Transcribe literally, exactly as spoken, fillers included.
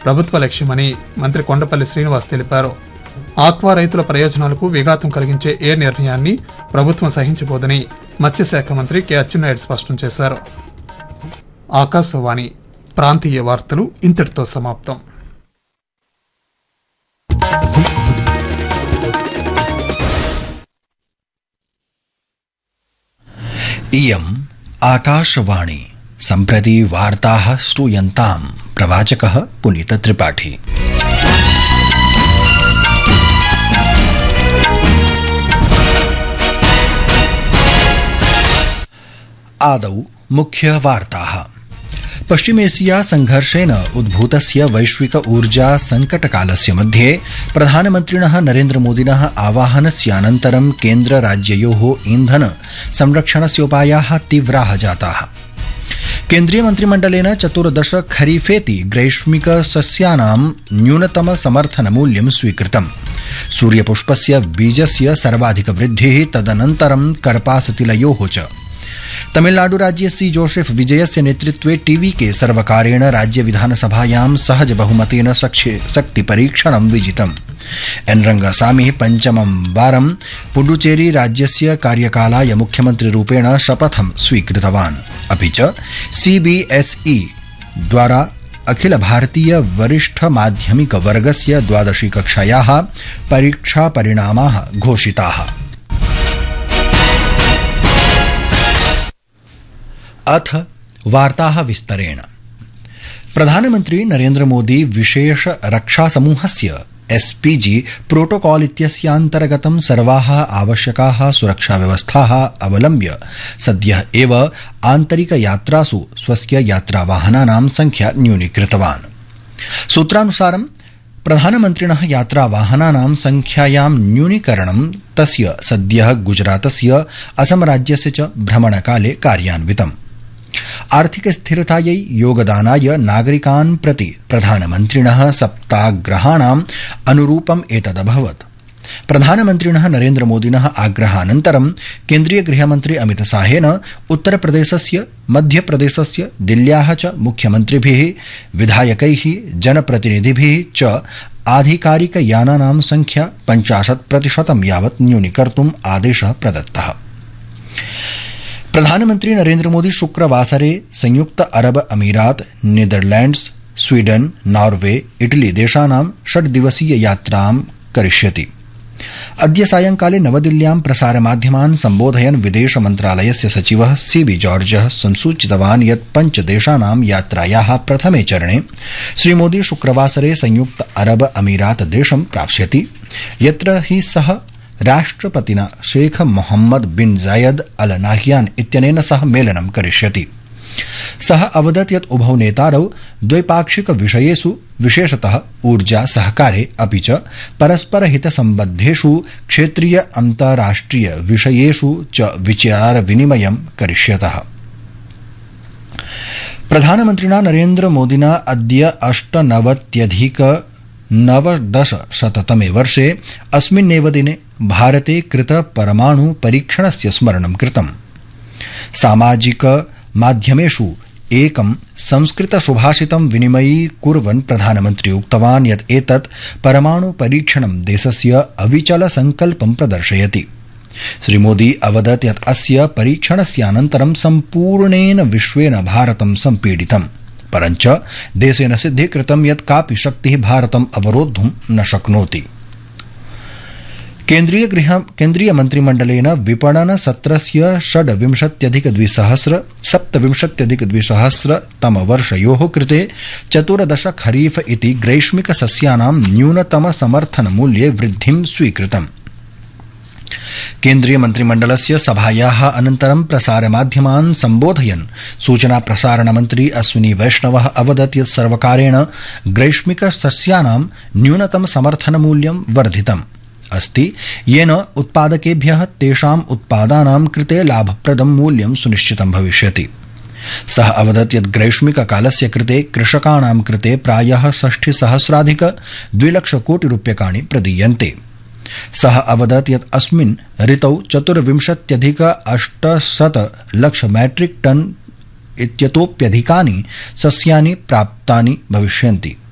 ప్రభుత్వ లక్ష్యమని మంత్రి కొండపల్లి శ్రీనివాస్ తెలిపారు. ఆక్వా రైతుల ప్రయోజనాలకు విఘాతం కలిగించే ఏ నిర్ణయాన్ని ప్రభుత్వం సహించబోదని మత్స్యశాఖ మంత్రి కె అచ్చెన్నాయుడు స్పష్టం చేశారు. ఆకాశవాణి ప్రాంతీయ వార్తలు ఇంతటితో సమాప్తం. इयम् आकाशवाणी सम्प्रति वार्ताः श्रूयन्ताम्. प्रवाचकः पुनीत त्रिपाठी. आदौ मुख्य वार्ताः. पश्चिमेशिया संघर्षेण उद्भूतस्य वैश्विक ऊर्जा संकटकालस्य मध्ये प्रधानमन्त्रिणः नरेन्द्रमोदिनः आवाहनस्यानन्तरं केन्द्रराज्ययोः ईन्धन संरक्षणस्योपायाः तीव्राः जाताः. केन्द्रीयमन्त्रिमण्डलेन चतुर्दश खरीफेति ग्रैष्मिक सस्यानां न्यूनतम समर्थनमूल्यं स्वीकृतम्. सूर्यपुष्पस्य बीजस्य सर्वाधिकवृद्धिः तदनन्तरं कर्पासतिलयोः च. तमिलनाडु राज्यस्य जोसेफ विजयस्य नेतृत्वे टीवी के सर्वकारेण राज्य विधानसभायां सहज बहुमतेन शक्ति परीक्षणं विजितम्. एन रंगसामी पंचमं वारं पुडुचेरी राज्यस्य कार्यकालाय मुख्यमन्त्रिरूपेण शपथं स्वीकृतवान्. अपि च सीबीएसई द्वारा अखिल भारतीय वरिष्ठ माध्यमिक वर्गस्य द्वादशी कक्षायाः परीक्षा परिणामाः घोषिताः. अथ वार्ताः विस्तरेण. प्रधानमन्त्री नरेन्द्र मोदी विशेष रक्षा समूहस्य एसपीजी प्रोटोकॉल इत्यस्यान्तर्गतं सर्वाः आवश्यकाः सुरक्षा व्यवस्थाः अवलम्ब्य सद्यः एव आन्तरिक यात्रासु स्वस्य यात्रावाहनानां संख्या न्यूनीकृतवान्. सूत्रानुसारं प्रधानमन्त्रिणः यात्रावाहनानां संख्यायां न्यूनीकरणं तस्य सद्यः गुजरातस्य असम राज्यस्य च भ्रमणकाले कार्यान्वितम्. आर्थिक स्थिरतायै योगदानाय नागरिकान् प्रति प्रधानमन्त्रिणः सप्ताग्रहाणाम् अनुरूपम् एतदभवत्. प्रधानमन्त्रिणः नरेन्द्र मोदिनः आग्रहानन्तरं केन्द्रीय गृहमन्त्री अमित शाहेन उत्तरप्रदेशस्य मध्यप्रदेशस्य दिल्ल्याः च मुख्यमन्त्रिभिः विधायकैः जनप्रतिनिधिभिः च आधिकारिक यानानां संख्या पञ्चाशत् प्रतिशतं यावत् न्यूनीकर्तुम् आदेशः प्रदत्तः. प्रधानमन्त्री नरेन्द्र मोदी शुक्रवासरे संयुक्त अरब अमीरात, नीदरलैंड्स, स्वीडन, नॉर्वे, इटली देशानां षड्दिवसीय यात्रां करिष्यति. अद्य सायंकाले नवदिल्ल्यां प्रसारमाध्यमान् सम्बोधयन् विदेश मन्त्रालयस्य सचिवः सीबी जॉर्जः संसूचितवान् यत् पञ्चदेशानां यात्रायाः प्रथमे चरणे श्रीमोदी शुक्रवासरे संयुक्त अरब अमीरात देशं प्राप्स्यति, यत्र हि सः राष्ट्रपतिना शेख मोहम्मद बिन जायद अल नाह्यान इत्यनेन सह मेलनं करिष्यति. सः अवदत् यत् उभौ नेतारौ द्वैपाक्षिक विषयेषु विशेषतः ऊर्जा सहकारे अपि च परस्पर हित सम्बद्धेषु क्षेत्रीय अन्ताराष्ट्रिय विषयेषु च विचार विनिमयं करिष्यतः. प्रधानमन्त्रिणा नरेन्द्र मोदिना अद्य अष्टनवत्यधिक नवदशशततमे वर्षे अस्मिन्नेव दिने भारते कृत परमाणु परीक्षणस्य स्मरणं कृतम्. सामाजिक माध्यमेषु एकं संस्कृत सुभाषितं विनिमयीकुर्वन् प्रधानमन्त्री उक्तवान् यत् एतत् परमाणु परीक्षणं देशस्य अविचल संकल्पं प्रदर्शयति. श्रीमोदी अवदत् यत् अस्य परीक्षणस्यानन्तरं सम्पूर्णेन विश्वेन भारतं सम्पीडितम्, परञ्च देशेन सिद्धीकृतं यत् कापि शक्तिः भारतम् अवरोद्धुं न शक्नोति. केन्द्रीय गृह केन्द्रीय मन्त्रिमण्डलेन विपणन सत्रस्य षड्विंशत्यधिक द्विसहस्र सप्तविंशत्यधिक द्विसहस्र तमवर्षयोः कृते चतुर्दश खरीफ इति ग्रैष्मिक सस्यानां न्यूनतम समर्थन मूल्ये वृद्धिं स्वीकृतम्. केन्द्रीय मन्त्रिमण्डलस्य सभायाः अनन्तरं प्रसारमाध्यमान् सम्बोधयन् सूचना प्रसारण मन्त्री अश्विनी वैष्णवः अवदत् यत् सर्वकारेण ग्रैष्मिक सस्यानां न्यूनतम समर्थन मूल्यं वर्धितम् अस्ति, येन उत्पादकेभ्यः तेषाम् उत्पादानां कृते लाभप्रदं मूल्यं सुनिश्चितं भविष्यति. सः अवदत् यत् ग्रैष्मिक कालस्य कृते कृषकाणां कृते प्रायः षष्ठिसहस्राधिक द्विलक्षकोटि रूप्यकाणि प्रदीयन्ते. सः अवदत् यत् अस्मिन् ऋतौ चतुर्विंशत्यधिक अष्टशत लक्ष मैट्रिक टन इत्यतोप्यधिकानि सस्यानि प्राप्तानि भविष्यन्ति.